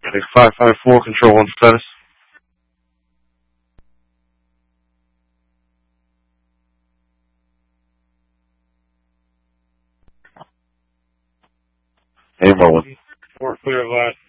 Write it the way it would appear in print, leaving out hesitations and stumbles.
Okay, 554, control 1 status. Hey, Merlin. 4 clear of last